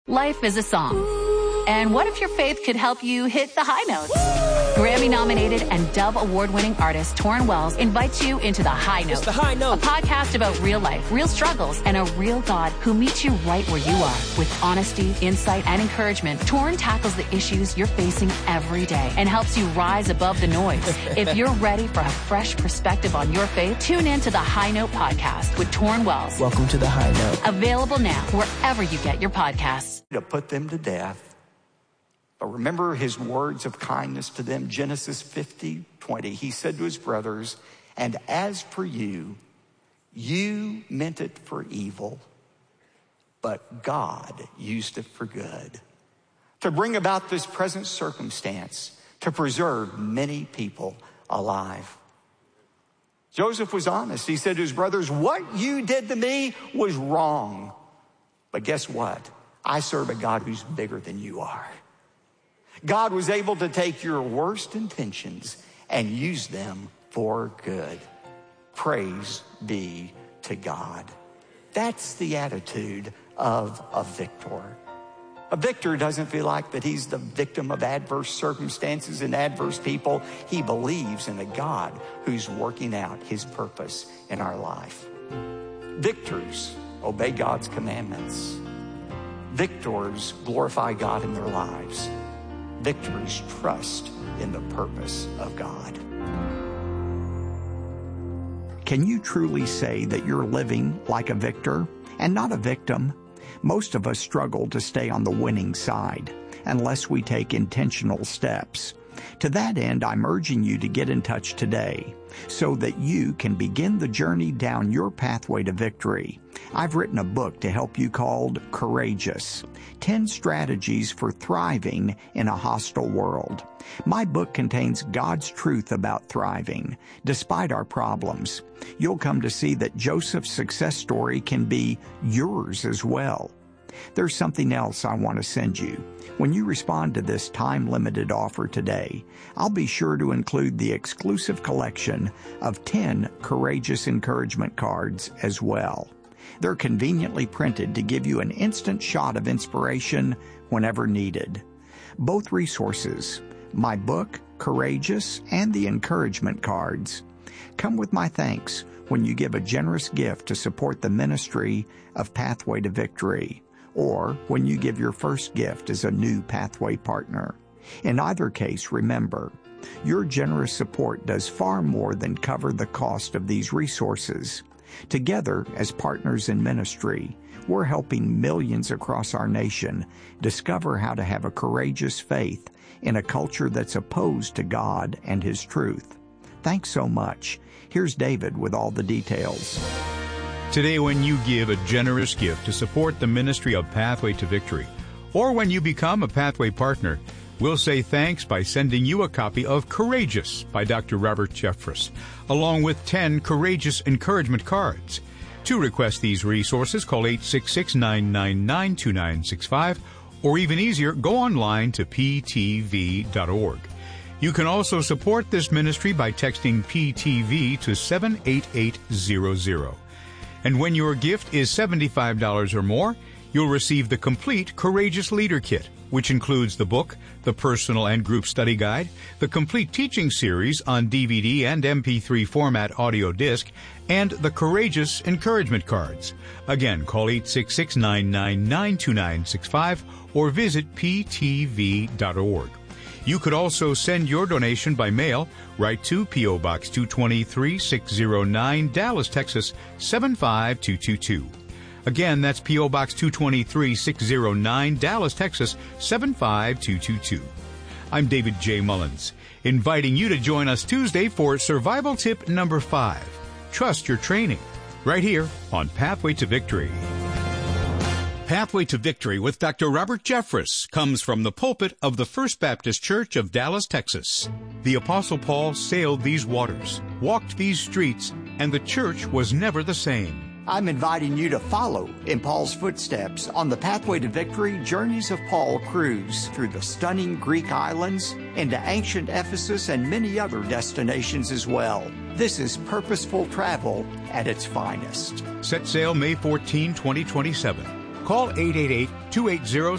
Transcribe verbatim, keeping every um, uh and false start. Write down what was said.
Life is a song. And what if your faith could help you hit the high notes? Grammy-nominated and Dove Award-winning artist Torrin Wells invites you into The High Note. It's The High Note. A podcast about real life, real struggles, and a real God who meets you right where you are. With honesty, insight, and encouragement, Torrin tackles the issues you're facing every day and helps you rise above the noise. If you're ready for a fresh perspective on your faith, tune in to The High Note podcast with Torrin Wells. Welcome to The High Note. Available now wherever you get your podcasts. To put them to death. But remember his words of kindness to them, Genesis fifty twenty. He said to his brothers, and as for you, you meant it for evil, but God used it for good, to bring about this present circumstance, to preserve many people alive. Joseph was honest. He said to his brothers, what you did to me was wrong. But guess what? I serve a God who's bigger than you are. God was able to take your worst intentions and use them for good. Praise be to God. That's the attitude of a victor. A victor doesn't feel like that he's the victim of adverse circumstances and adverse people. He believes in a God who's working out his purpose in our life. Victors obey God's commandments. Victors glorify God in their lives. Victors trust in the purpose of God. Can you truly say that you're living like a victor and not a victim? Most of us struggle to stay on the winning side unless we take intentional steps. To that end, I'm urging you to get in touch today so that you can begin the journey down your pathway to victory. I've written a book to help you called Courageous, ten Strategies for Thriving in a Hostile World. My book contains God's truth about thriving, despite our problems. You'll come to see that Joseph's success story can be yours as well. There's something else I want to send you. When you respond to this time-limited offer today, I'll be sure to include the exclusive collection of ten Courageous Encouragement cards as well. They're conveniently printed to give you an instant shot of inspiration whenever needed. Both resources, my book, Courageous, and the encouragement cards, come with my thanks when you give a generous gift to support the ministry of Pathway to Victory, or when you give your first gift as a new Pathway partner. In either case, remember, your generous support does far more than cover the cost of these resources. Together, as partners in ministry, we're helping millions across our nation discover how to have a courageous faith in a culture that's opposed to God and His truth. Thanks so much. Here's David with all the details. Today, when you give a generous gift to support the ministry of Pathway to Victory, or when you become a Pathway partner, we'll say thanks by sending you a copy of Courageous by Doctor Robert Jeffress, along with ten Courageous Encouragement cards. To request these resources, call eight six six, nine nine nine, two nine six five, or even easier, go online to p t v dot org. You can also support this ministry by texting P T V to seven eight eight zero zero. And when your gift is seventy-five dollars or more, you'll receive the complete Courageous Leader Kit, which includes the book, the personal and group study guide, the complete teaching series on D V D and M P three format audio disc, and the Courageous Encouragement cards. Again, call eight six six, nine nine nine, two nine six five or visit p t v dot org. You could also send your donation by mail. Write to P O. Box two twenty-three, six oh nine, Dallas, Texas, seven five two two two. Again, that's P O. Box two twenty-three, six oh nine, Dallas, Texas, seven five two two two. I'm David J. Mullins, inviting you to join us Tuesday for Survival Tip number five. Trust your training, right here on Pathway to Victory. Pathway to Victory with Doctor Robert Jeffress comes from the pulpit of the First Baptist Church of Dallas, Texas. The Apostle Paul sailed these waters, walked these streets, and the church was never the same. I'm inviting you to follow in Paul's footsteps on the Pathway to Victory Journeys of Paul cruise through the stunning Greek islands, into ancient Ephesus, and many other destinations as well. This is purposeful travel at its finest. Set sail May fourteenth, twenty twenty-seven. Call eight eight eight, two eight zero,